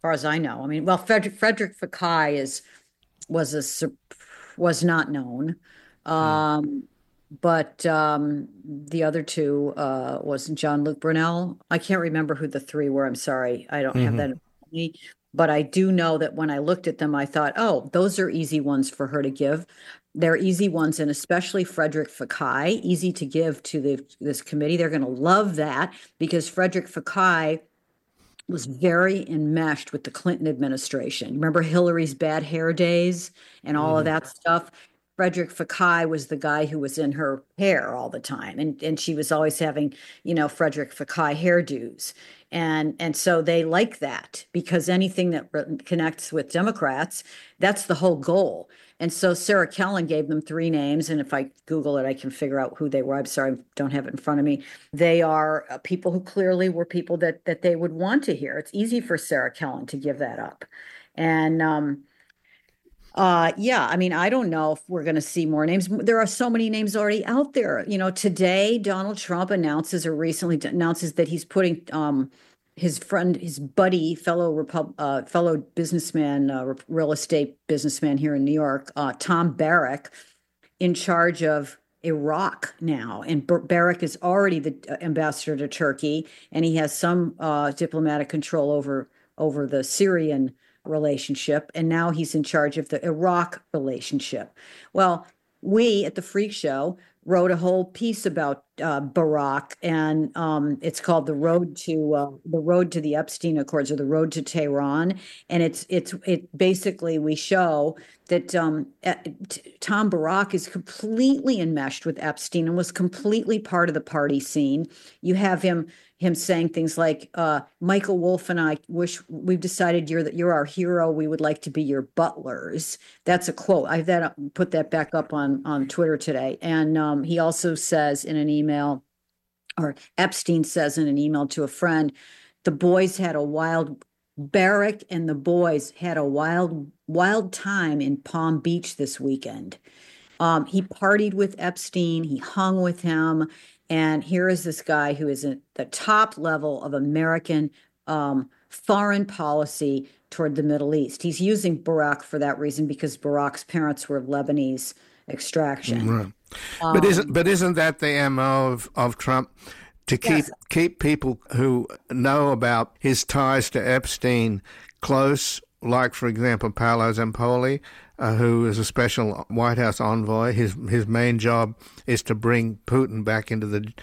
far as I know. I mean, well, Frederick Fekkai was a was not known. Mm. Um, but the other two was John-Luc Brunel. I can't remember who the three were. I'm sorry. I don't have that Hmm. in front of me. But I do know that when I looked at them, I thought, oh, those are easy ones for her to give. They're easy ones, and especially Frederick Fekkai, easy to give to this committee. They're going to love that because Frederick Fekkai was very enmeshed with the Clinton administration. Remember Hillary's bad hair days and all of Hmm. that stuff? Frederick Fekkai was the guy who was in her hair all the time. And she was always having, Frederick Fekkai hairdos. And so they like that because anything that connects with Democrats, that's the whole goal. And so Sarah Kellen gave them three names. And if I Google it, I can figure out who they were. I'm sorry, I don't have it in front of me. They are people who clearly were people that they would want to hear. It's easy for Sarah Kellen to give that up. And yeah, I mean, I don't know if we're going to see more names. There are so many names already out there. Today Donald Trump announces or recently announces that he's putting his friend, his buddy, fellow businessman, real estate businessman here in New York, Tom Barrack, in charge of Iraq now. And Barrack is already the ambassador to Turkey, and he has some diplomatic control over the Syrian relationship. And now he's in charge of the Iraq relationship. Well, we at the Freak Show wrote a whole piece about Barack, and it's called the Road to the Epstein Accords, or the Road to Tehran. And it basically, we show that Tom Barack is completely enmeshed with Epstein and was completely part of the party scene. You have him saying things like, Michael Wolff and I wish we've decided you're our hero. We would like to be your butlers. That's a quote. I put that back up on Twitter today. And he also says in an email, or Epstein says in an email to a friend, the boys had a wild Barrack and the boys had a wild time in Palm Beach this weekend. He partied with Epstein, he hung with him, and here is this guy who is at the top level of American foreign policy toward the Middle East. He's using Barack for that reason because Barack's parents were of Lebanese extraction. Right. But isn't Um, but isn't that the MO of Trump, to keep yes, keep people who know about his ties to Epstein close, like for example Paolo Zampoli, who is a special White House envoy. His main job is to bring Putin back into the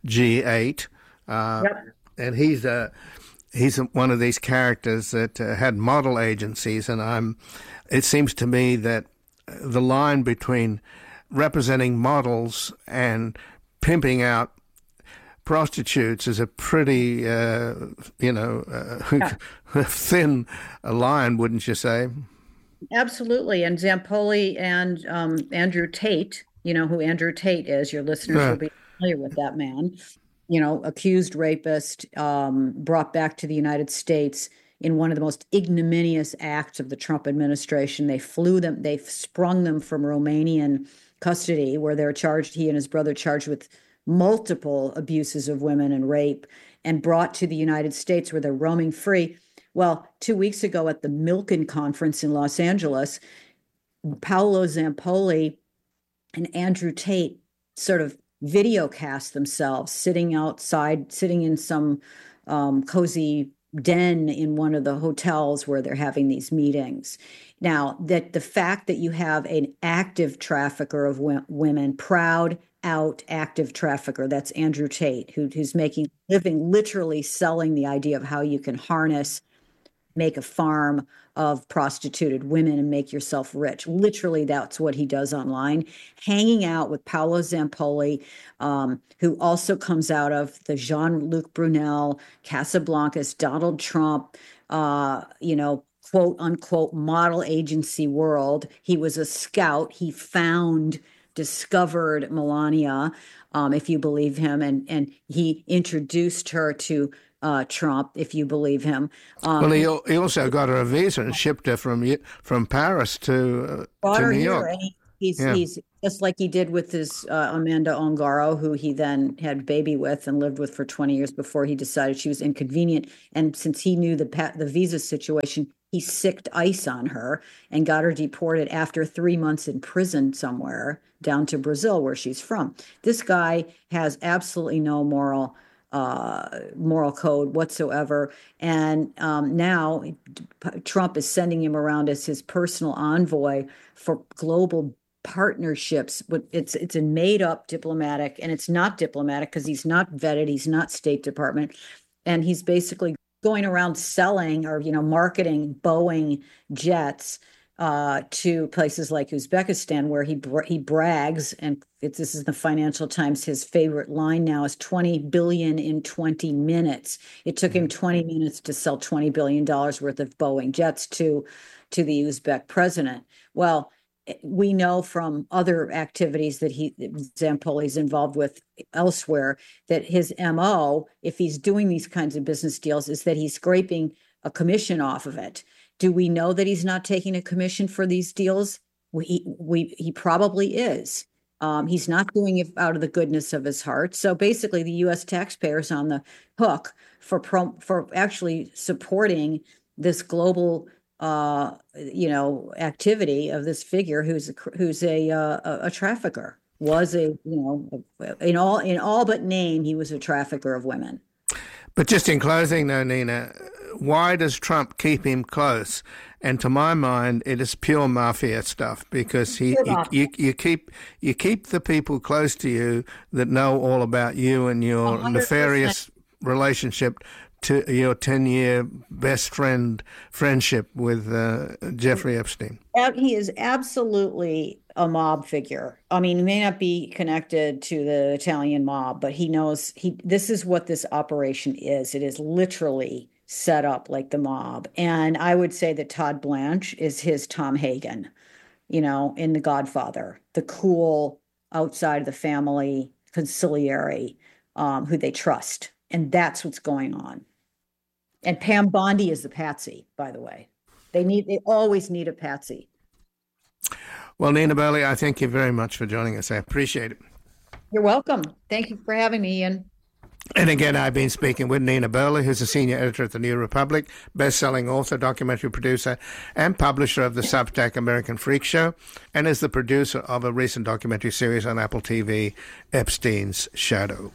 G8, uh, yep. and he's one of these characters that had model agencies, and It seems to me that the line between representing models and pimping out prostitutes is a pretty, Yeah. thin line, wouldn't you say? Absolutely. And Zampoli and Andrew Tate, you know who Andrew Tate is. Your listeners will Uh, be familiar with that man. Accused rapist, brought back to the United States in one of the most ignominious acts of the Trump administration. They sprung them from Romanian custody, where he and his brother charged with multiple abuses of women and rape, and brought to the United States where they're roaming free. Well, 2 weeks ago at the Milken conference in Los Angeles, Paolo Zampoli and Andrew Tate sort of video cast themselves sitting outside, sitting in some cozy den in one of the hotels where they're having these meetings. Now, that the fact that you have an active trafficker of women, proud out active trafficker, that's Andrew Tate, who's making living literally selling the idea of how you can make a farm of prostituted women and make yourself rich. Literally, that's what he does online, hanging out with Paolo Zampoli, who also comes out of the Jean-Luc Brunel, Casablancas, Donald Trump, quote unquote model agency world. He was a scout. Discovered Melania, if you believe him, and he introduced her to Trump, if you believe him. well, He he also got her a visa and shipped her from Paris brought to her New here, York. and He's just like he did with his Amanda Ongaro, who he then had a baby with and lived with for 20 years before he decided she was inconvenient. And since he knew the visa situation, he sicked ICE on her and got her deported after 3 months in prison somewhere down to Brazil, where she's from. This guy has absolutely no moral code whatsoever. And now Trump is sending him around as his personal envoy for global partnerships. But it's a made up diplomatic, and it's not diplomatic because he's not vetted. He's not State Department. And he's basically going around selling or, marketing Boeing jets to places like Uzbekistan, where he brags, and this is the Financial Times, his favorite line now is 20 billion in 20 minutes. It took him 20 minutes to sell $20 billion worth of Boeing jets to the Uzbek president. Well, we know from other activities that Zampoli's involved with elsewhere, that his MO, if he's doing these kinds of business deals, is that he's scraping a commission off of it. Do we know that he's not taking a commission for these deals? He probably is. He's not doing it out of the goodness of his heart. So basically, the U.S. taxpayers on the hook for actually supporting this global activity of this figure who's a trafficker. Was in all but name, he was a trafficker of women. But just in closing, though, Nina, why does Trump keep him close? And to my mind, it is pure mafia stuff, because you keep the people close to you that know all about you and your 100%. Nefarious relationship to your 10-year best friendship with Jeffrey Epstein. He is absolutely a mob figure. I mean, he may not be connected to the Italian mob, but he knows this is what this operation is. It is literally set up like the mob. And I would say that Todd Blanche is his Tom Hagen, in The Godfather, the cool, outside of the family, conciliary, who they trust. And that's what's going on. And Pam Bondi is the patsy, by the way. They always need a patsy. Well, Nina Burley, I thank you very much for joining us. I appreciate it. You're welcome. Thank you for having me, Ian. And again, I've been speaking with Nina Burley, who's a senior editor at The New Republic, best-selling author, documentary producer, and publisher of the Substack American Freak Show, and is the producer of a recent documentary series on Apple TV, Epstein's Shadow.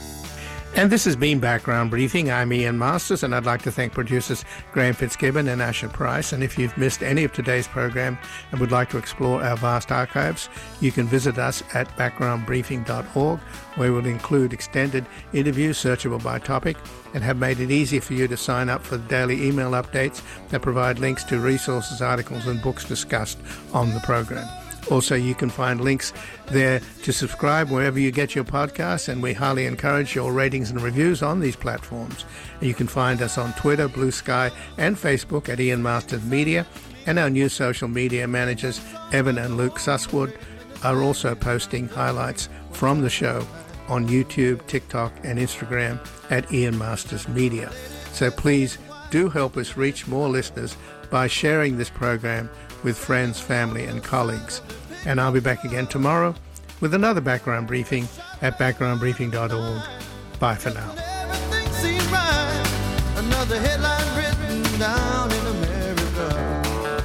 And this has been Background Briefing. I'm Ian Masters, and I'd like to thank producers Graham Fitzgibbon and Asher Price. And if you've missed any of today's program and would like to explore our vast archives, you can visit us at backgroundbriefing.org, where we'll include extended interviews searchable by topic and have made it easy for you to sign up for the daily email updates that provide links to resources, articles, and books discussed on the program. Also, you can find links there to subscribe wherever you get your podcasts, and we highly encourage your ratings and reviews on these platforms. And you can find us on Twitter, Blue Sky, and Facebook at Ian Masters Media, and our new social media managers, Evan and Luke Susswood, are also posting highlights from the show on YouTube, TikTok, and Instagram at Ian Masters Media. So please do help us reach more listeners by sharing this program with friends, family, and colleagues. And I'll be back again tomorrow with another Background Briefing at backgroundbriefing.org. Bye for now. Everything seems right. Another headline written down in America.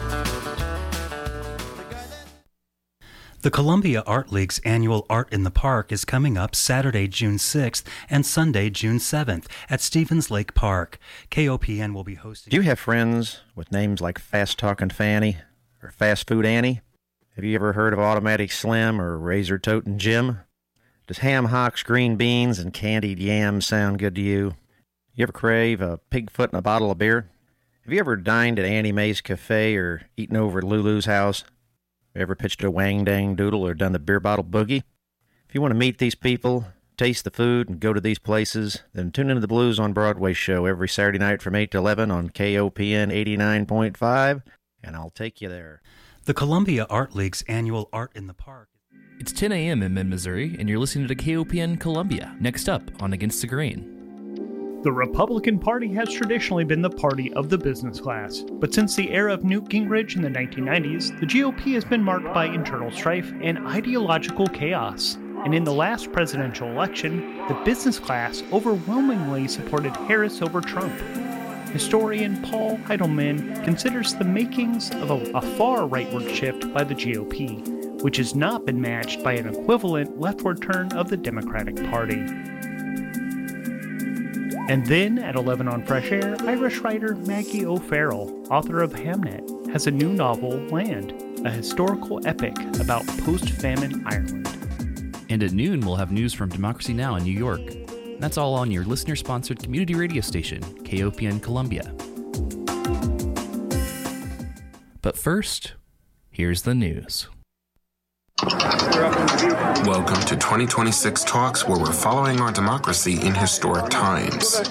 The Columbia Art League's annual Art in the Park is coming up Saturday, June 6th and Sunday, June 7th at Stevens Lake Park. KOPN will be hosting... Do you have friends with names like Fast Talking Fanny or Fast Food Annie? Have you ever heard of Automatic Slim or Razor Totin' Jim? Does ham hocks, green beans, and candied yams sound good to you? You ever crave a pig foot and a bottle of beer? Have you ever dined at Annie Mae's Cafe or eaten over at Lulu's house? Ever pitched a wang dang doodle or done the beer bottle boogie? If you want to meet these people, taste the food, and go to these places, then tune into the Blues on Broadway show every Saturday night from 8 to 11 on KOPN 89.5, and I'll take you there. The Columbia Art League's annual Art in the Park. It's 10 a.m. in mid-Missouri, and you're listening to KOPN Columbia. Next up on Against the Grain. The Republican Party has traditionally been the party of the business class, but since the era of Newt Gingrich in the 1990s, the GOP has been marked by internal strife and ideological chaos. And in the last presidential election, the business class overwhelmingly supported Harris over Trump. Historian Paul Heidelman considers the makings of a far rightward shift by the GOP, which has not been matched by an equivalent leftward turn of the Democratic Party. And then, at 11 on Fresh Air, Irish writer Maggie O'Farrell, author of Hamnet, has a new novel, Land, a historical epic about post-famine Ireland. And at noon, we'll have news from Democracy Now! In New York. That's all on your listener-sponsored community radio station, KOPN Columbia. But first, here's the news. Welcome to 2026 Talks, where we're following our democracy in historic times.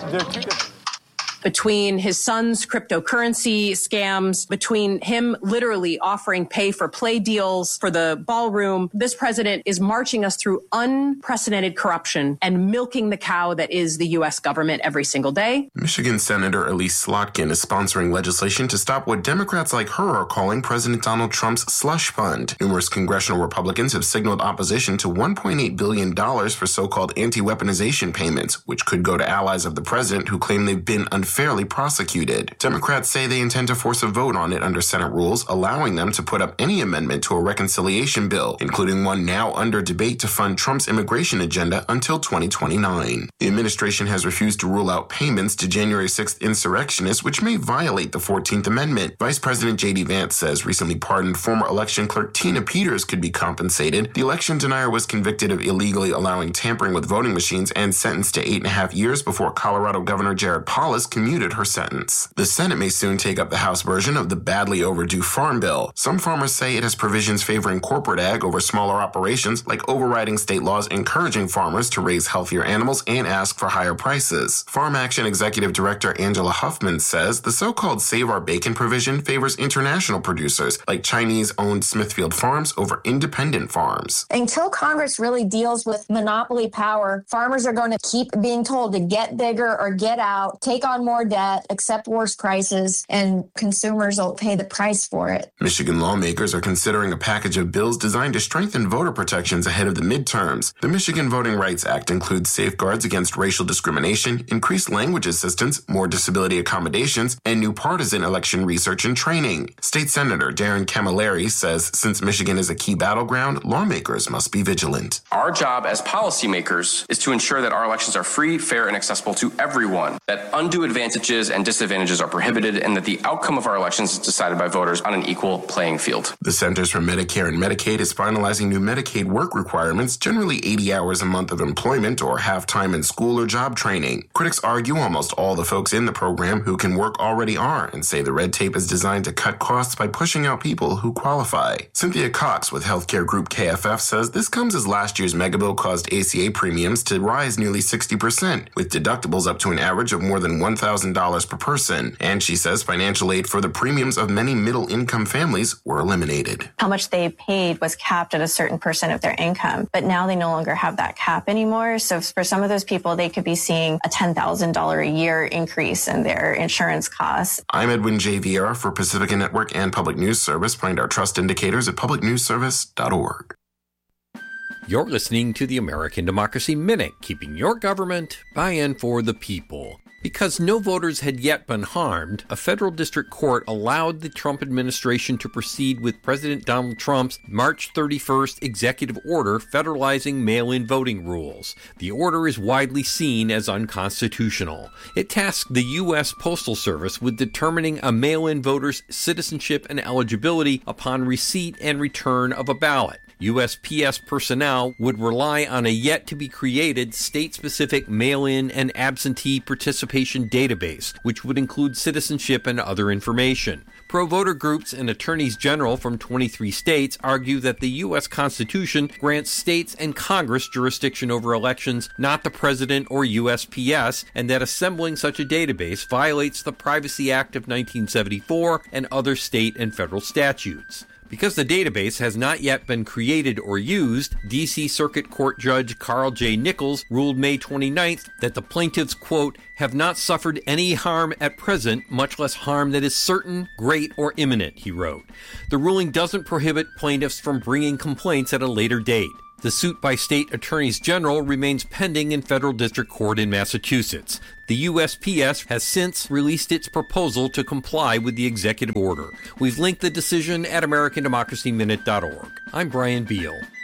Between his son's cryptocurrency scams, between him literally offering pay-for-play deals for the ballroom, this president is marching us through unprecedented corruption and milking the cow that is the U.S. government every single day. Michigan Senator Elise Slotkin is sponsoring legislation to stop what Democrats like her are calling President Donald Trump's slush fund. Numerous congressional Republicans have signaled opposition to $1.8 billion for so-called anti-weaponization payments, which could go to allies of the president who claim they've been unfairly prosecuted. Democrats say they intend to force a vote on it under Senate rules, allowing them to put up any amendment to a reconciliation bill, including one now under debate to fund Trump's immigration agenda until 2029. The administration has refused to rule out payments to January 6th insurrectionists, which may violate the 14th Amendment. Vice President J.D. Vance says recently pardoned former election clerk Tina Peters could be compensated. The election denier was convicted of illegally allowing tampering with voting machines and sentenced to 8.5 years before Colorado Governor Jared Polis commuted her sentence. The Senate may soon take up the House version of the badly overdue Farm Bill. Some farmers say it has provisions favoring corporate ag over smaller operations, like overriding state laws encouraging farmers to raise healthier animals and ask for higher prices. Farm Action Executive Director Angela Huffman says the so-called Save Our Bacon provision favors international producers, like Chinese-owned Smithfield Farms over independent farms. Until Congress really deals with monopoly power, farmers are going to keep being told to get bigger or get out, take on more debt, accept worse prices, and consumers will pay the price for it. Michigan lawmakers are considering a package of bills designed to strengthen voter protections ahead of the midterms. The Michigan Voting Rights Act includes safeguards against racial discrimination, increased language assistance, more disability accommodations, and new partisan election research and training. State Senator Darren Camilleri says since Michigan is a key battleground, lawmakers must be vigilant. Our job as policymakers is to ensure that our elections are free, fair, and accessible to everyone, that undue advantages and disadvantages are prohibited, and that the outcome of our elections is decided by voters on an equal playing field. The Centers for Medicare and Medicaid is finalizing new Medicaid work requirements, generally 80 hours a month of employment or half-time in school or job training. Critics argue almost all the folks in the program who can work already are, and say the red tape is designed to cut costs by pushing out people who qualify. Cynthia Cox with healthcare group KFF says this comes as last year's megabill caused ACA premiums to rise nearly 60%, with deductibles up to an average of more than $1,000 per person. And she says financial aid for the premiums of many middle-income families were eliminated. How much they paid was capped at a certain percent of their income, but now they no longer have that cap anymore. So for some of those people, they could be seeing a $10,000 a year increase in their insurance costs. I'm Edwin J. Vieira for Pacifica Network and Public News Service. Find our trust indicators at publicnewsservice.org. You're listening to the American Democracy Minute, keeping your government by and for the people. Because no voters had yet been harmed, a federal district court allowed the Trump administration to proceed with President Donald Trump's March 31st executive order federalizing mail-in voting rules. The order is widely seen as unconstitutional. It tasked the U.S. Postal Service with determining a mail-in voter's citizenship and eligibility upon receipt and return of a ballot. USPS personnel would rely on a yet-to-be-created state-specific mail-in and absentee participation database, which would include citizenship and other information. Pro-voter groups and attorneys general from 23 states argue that the U.S. Constitution grants states and Congress jurisdiction over elections, not the President or USPS, and that assembling such a database violates the Privacy Act of 1974 and other state and federal statutes. Because the database has not yet been created or used, D.C. Circuit Court Judge Carl J. Nichols ruled May 29th that the plaintiffs, quote, have not suffered any harm at present, much less harm that is certain, great, or imminent, he wrote. The ruling doesn't prohibit plaintiffs from bringing complaints at a later date. The suit by state attorneys general remains pending in federal district court in Massachusetts. The USPS has since released its proposal to comply with the executive order. We've linked the decision at AmericanDemocracyMinute.org. I'm Brian Beal.